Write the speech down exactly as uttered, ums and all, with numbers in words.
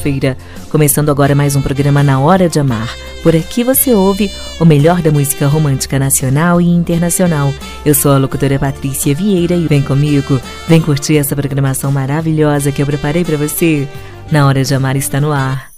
quinta-feira, começando agora mais um programa Na Hora de Amar. Por aqui você ouve o melhor da música romântica nacional e internacional. Eu sou a locutora Patrícia Vieira e vem comigo, vem curtir essa programação maravilhosa que eu preparei para você. Na Hora de Amar está no ar.